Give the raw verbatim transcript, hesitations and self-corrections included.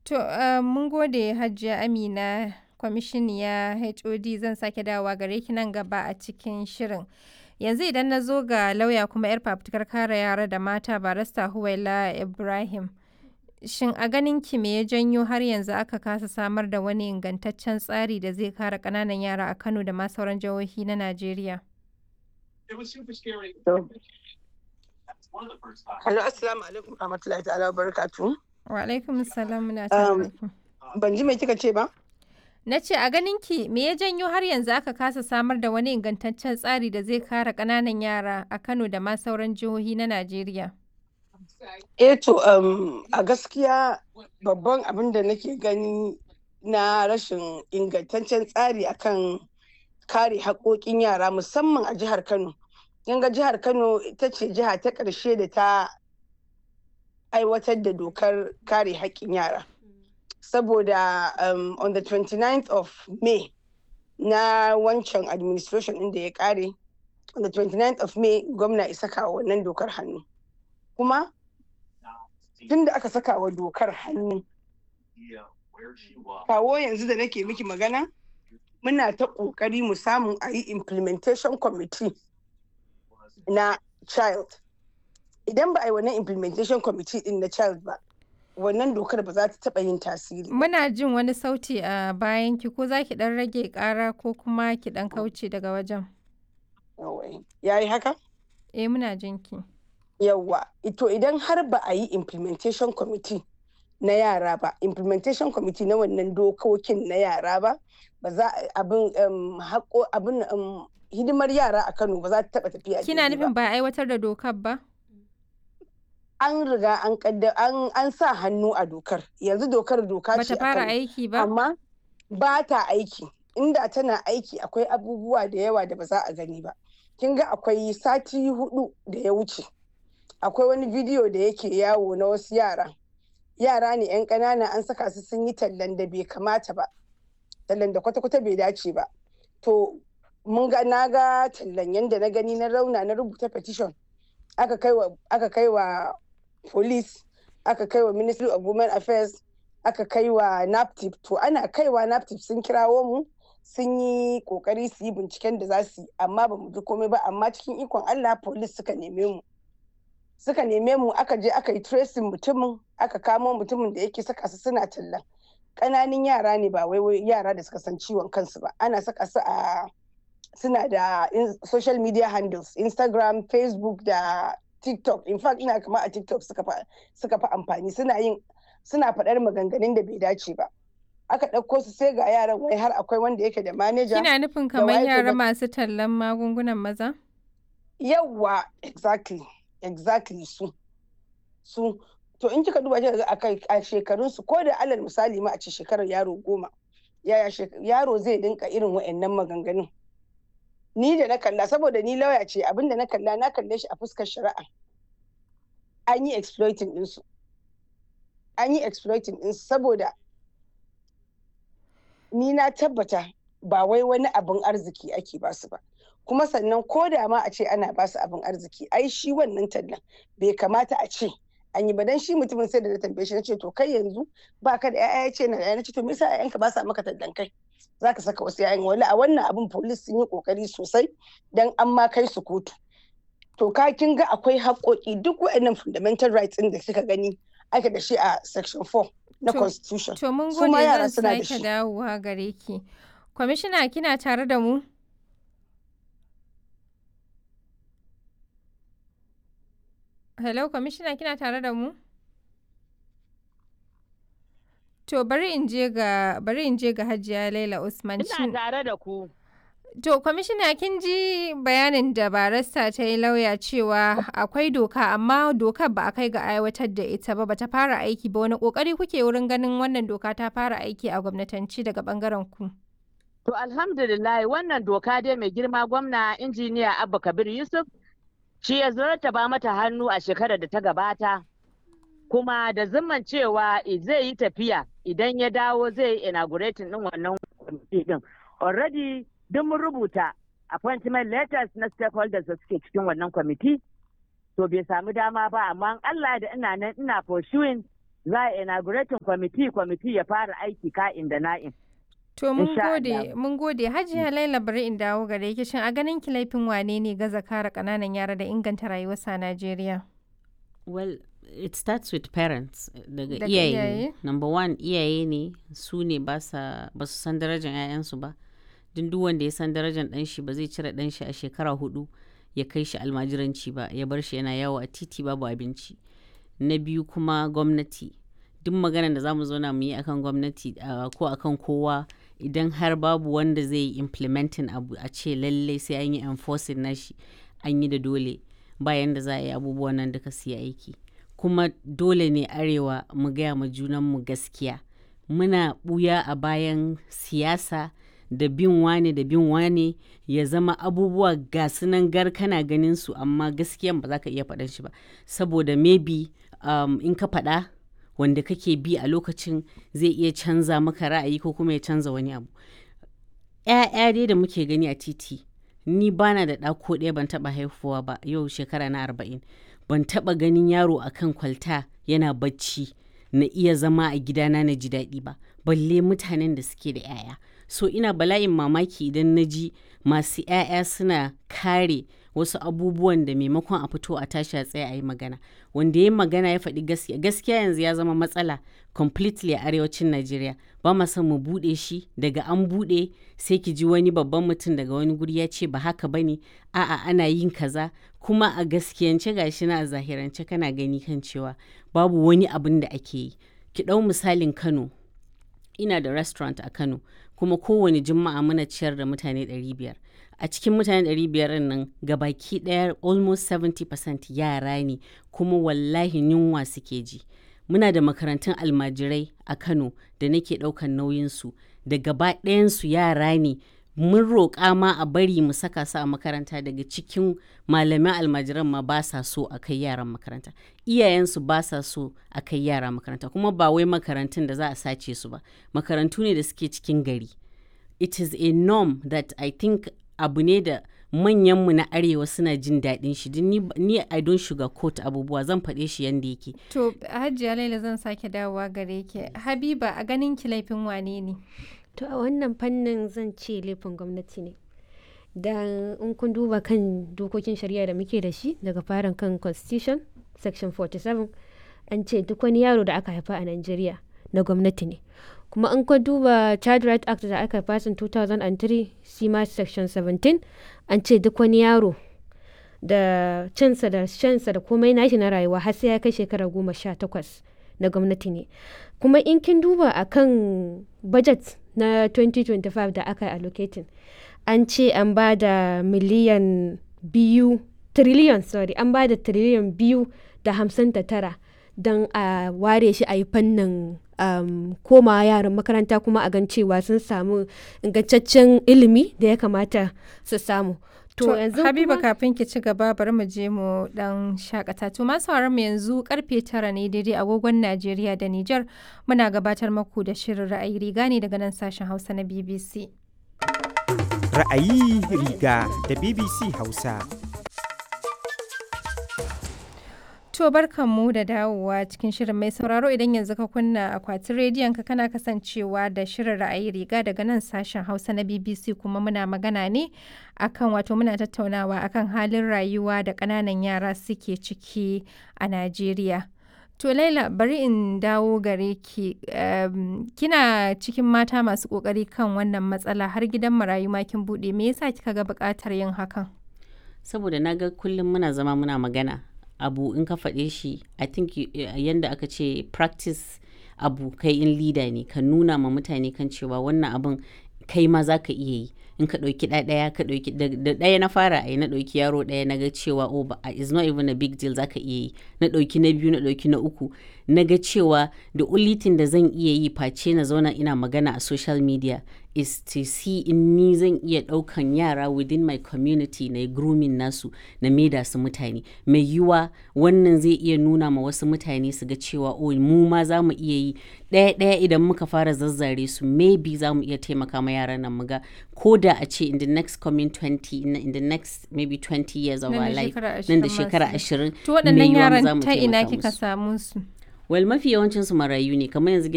To, uh, mun gode Hajiya Amina, kwamishiniya H O D zan sake dawowa gare ki nan gaba a cikin shirin. Yanzu idan na zo ga lauya kuma 'yar fafutukar kare yara da mata barista Huwaila Ibrahim. Shin a ganin ki me ya janyo har yanzu aka kasa samar da wani ingantaccen tsari da zai kare ƙananan yara a Kano da ma sauran jihohi na Najeriya? Hello, assalamu alaikum rahmatullahi ta'ala wa barakatuhu. Wa alaikum salam muna tare da ki. Ban ji mai kika ce ba? Na ce a ganin ki me ya janyo har yanzu aka kasa samar da wani ingantaccen tsari da zai kare ƙananan yara a Kano da ma sauran jihohi na Najeriya? Eh to um, a gaskiya babban abin da nake gani na rashin ingantaccen tsari akan kare haƙoƙin yara musamman a jihar Kano. Kin ga jihar Kano ita ce jiha ta ƙarshe da ta aiwatar da dokar kare haƙƙin yara. Saboda um, on the twenty-ninth of May na wancan administration ɗin da ya ƙare, on the twenty-ninth of May gwamna ya saka wa wannan dokar hannu. Kuma tun da aka saka wa dokar hannu, kawo yanzu da nake miki magana, muna ta ƙoƙari mu samu a yi implementation committee na child. Idan ba a yi wannan implementation committee din na child ba, wannan dokar ba za ta taɓa yin tasiri. Muna jin wani sauti a bayan ki, ko za ki ɗan rage ƙara ko kuma ki ɗan kauce daga wajen. Ya yi haka? Eh, muna jin ki. Yawwa, ito idan har ba a yi implementation committee na yara ba, implementation committee na wannan dokokin na yara ba, ba za abin haƙo abin hidimar yara a Kano ba za ta taɓa tafiya. Kina nufin ba a aiwatar da dokar ba? An riga an kadda an an sa hannu a dokar. Yanzu dokar doka ce. Bata fara aiki ba? Amma ba ta aiki. Inda tana aiki akwai abubuwa da yawa da ba za a gani ba. Kin ga akwai sati hudu da ya wuce. Akwai wani bidiyo da yake yawo na wasu yara. Yara ne 'yan ƙanana an saka su sun yi tallan da bai kamata ba. Tallan da kwata-kwata bai dace ba. To mun ga na ga tallan yanda na gani na rauna na rubuta petition. Aka kai wa aka kai wa police, aka kai wa Ministry of Women Affairs, aka kai wa NAPTIP. To ana kaiwa NAPTIP sun kirawo mu sun yi kokari su yi binciken da za su yi, amma ba mu ji komai ba. Amma cikin ikon Allah police suka neme mu. Suka neme mu aka je aka yi tracing mutumin, aka kamo mutumin da yake saka su suna tallan. Ƙananan yara ne ba wai yara da suka san ciwon kansu ba. Ana saka su a suna da social media handles, Instagram, Facebook da TikTok. In fact ina kama a TikTok suka fa suka fa amfani, suna yin suna faɗar maganganun da bai dace ba. Aka ɗauko su sai ga yaran wai har akwai wanda yake da manager. Kina nufin kamar yara masu tallan magungunan maza? Yawwa, exactly, exactly su. Su to in kika duba kika ga a shekarun su, ko da alal misali ma a ce shekarar yaro goma, yaya yaro zai dinka irin wa'annan maganganun. Ni da na kalla, saboda ni lauya ce, abinda na kalla na kalle shi a fuskar shari'a. An yi exploiting ɗinsu. An yi exploiting ɗinsu saboda ni na tabbata ba wai wani abin arziki ake basu ba. Kuma sannan ko da ma a ce ana basu abin arziki, ai shi wannan tallan bai kamata a ce an yi ba. Dan shi mutumin sai da na tambaye shi na ce to kai yanzu baka da 'ya'ya, ya ce na da, na ce to me yasa 'ya'yanka ba sa maka tallan kai? Za ka saka wasu yayin wani a wannan abin police sun yi kokari sosai don an ma kai su kotu. To ka kin ga akwai haƙoƙi, duk waɗannan fundamental rights ɗin da kika gani ake da shi a section four na constitution. To mun gode, zan sake dawowa gare ki. Kwamishina kina tare da mu? Hello, kwamishina kina tare da mu? To bari in je ga bari in je ga Hajiya Laila Usman. Ina tare da ku. To kwamishina kin ji bayanin da barista ta yi lauya cewa akwai doka amma dokar ba a kai ga aiwatar da ita ba, bata fara aiki ba. Wani kokari kuke wurin ganin wannan doka ta fara aiki a gwamnatanci daga bangaren ku? To alhamdulillah wannan doka dai mai girma gwamna injiniya Abba Kabir Yusuf shi ya zartaba mata hannu a shekarar da ta gabata. Kuma da zimman cewa zai yi tafiya idan ya dawo zai yi inaugurating din wannan kwamiti din. Already duk mun rubuta appointment letters na stakeholders da suke cikin wannan kwamiti. To bai samu dama ba, amma Allah da ina nan ina pursuing za a inaugurating kwamiti kwamiti ya fara aiki ka'in da na'in. To mun Insha gode, Allah. mun gode. Hajiya Laila bari in dawo gare ki shin a ganin ki laifin wane ne gaza kare ƙananan yara da inganta rayuwarsa a Najeriya? Well, it starts with parents. Daga Daga iyaye. iyaye? ne. Number one, iyaye ne su ne ba sa ba su san darajar 'ya'yansu ba. Duk duk wanda ya san darajar ɗan shi ba zai cire ɗan shi a shekara hudu ya kai shi almajiranci ba, ya bar shi yana yawo a titi babu abinci. Na biyu kuma gwamnati. Duk maganar da za mu zauna mu yi akan gwamnati uh, ko akan kowa idan har babu wanda zai yi implementing abu a ce lallai sai an yi enforcing nashi an yi da dole bayan da za a yi abubuwan nan duka su yi aiki. Kuma dole ne arewa mu gaya ma junanmu gaskiya. Muna ɓuya a bayan siyasa da bin wane da bin wane ya zama abubuwa ga sunan gar kana ganin su amma gaskiyan ba za ka iya faɗan shi ba. Saboda maybe um, in ka faɗa wanda kake bi a lokacin zai iya canza maka ra'ayi ko kuma ya canza wani abu. ‘Ya'ya dai da muke gani a titi, ni bana da ɗa ko ɗaya ban taɓa haihuwa ba yau shekara na arba'in. Ban taɓa ganin yaro a kan kwalta yana bacci na iya zama a gidana na ji daɗi ba, balle mutanen da suke da ‘ya'ya. So ina bala'in mamaki idan na ji masu ‘ya'ya suna kare wasu abubuwan da maimakon a fito a tashi a tsaye a yi magana. Wanda ya yi magana ya faɗi gaskiya. Gaskiya yanzu ya zama matsala completely a arewacin Najeriya. Ba ma son mu buɗe shi daga an buɗe sai ki ji wani babban mutum daga wani guri ya ce ba haka ba ne, a'a ana yin kaza. Kuma a gaskiyance gashi na a zahirance kana gani kan cewa babu wani abin da ake yi. Ki ɗau misalin Kano. Ina da restaurant a Kano kuma kowane juma'a muna ciyar da mutane ɗari biyar. A cikin mutane ɗari biyar nan gabaki ɗaya almost seventy percent yara ne kuma wallahi yunwa suke ji. Muna da makarantun almajirai a Kano da nake ɗaukan nauyinsu da gaba ɗayansu yara ne. Mun roƙa ma a bari mu saka su a makaranta daga cikin malaman almajiran ma ba sa so a kai yaran makaranta. Iyayensu ba sa so a kai yara makaranta kuma ba wai makarantun da za a sace su ba. Makarantu ne da suke cikin gari. It is a norm that I think abu ne da manyanmu na arewa suna jin daɗin shi. Ni, ni I don't sugarcoat abubuwa zan faɗe shi yanda yake. To Hajiya Laila zan sake dawowa gare ki. Habiba a ganin ki laifin wane ne? To a wannan fannin zan ce laifin gwamnati ne. Dan in kun duba kan dokokin shari'a da muke da shi daga farin kan constitution section forty-seven an ce duk wani yaro da aka haifa a Najeriya na gwamnati ne. Kuma in ka duba Child Right Act da aka haifa two thousand three shi ma section seventeen an ce duk wani yaro da cinsa da shansa da komai nashi na rayuwa har sai ya kai shekara goma sha takwas na gwamnati ne. Kuma in kin duba a kan budget na twenty twenty-five da aka allocating an ce an ba da miliyan biyu trillion sorry an ba da trillion biyu da hamsin da tara don a ware shi a yi fannin um, koma yaran makaranta kuma a gan cewa sun samu ingantaccen ilimi da ya kamata su samu. To, yanzu Habiba kuma... kafin ki ci gaba bari mu je mu dan shakata. To masu mu yanzu karfe tara ne daidai agogon Najeriya da Nijar muna gabatar maku da shirin ra'ayi riga ne daga nan sashen Hausa na B B C. Ra'ayi riga da B B C Hausa. To barkanmu da dawowa cikin shirin mai sauraro idan yanzu ka kunna akwatin rediyon ka kana kasancewa da shirin ra'ayi riga daga nan sashen Hausa na B B C kuma muna magana ne akan wato muna tattaunawa akan halin rayuwa da ƙananan yara suke ciki a Najeriya. To Laila bari in dawo gare ki um, kina cikin mata masu ƙoƙari kan wannan matsala har gidan marayu ma kin buɗe me yasa kika ga buƙatar yin hakan? Saboda naga kullum muna zama muna magana. Abu in ka faɗe shi I think uh, yanda aka ce practice abu kai in leader ne ka nuna ma mutane kan cewa wannan abin kai ma za ka iya yi in ka ɗauki ɗaya ka ɗauki da ɗaya na fara ai na ɗauki yaro ɗaya na ga cewa oh ba is not even a big deal za ka iya yi na ɗauki na biyu na ɗauki na uku na ga cewa the only thing da zan iya yi face na zauna ina magana a social media is to see in ni zan iya ɗaukan yara within my community na grooming nasu na maida su mutane mai yiwa wannan zai iya nuna ma wasu mutane su ga cewa oh mu ma za mu iya yi ɗaya ɗaya idan muka fara zazzare su maybe za mu iya taimaka ma yaran nan muga ko da a ce in the next coming twenty in the next maybe twenty years of our life nan da shekara ashirin to waɗannan yaran ta ina kika samu su Well, mafi yawancin su marayu ne, kamar yanzu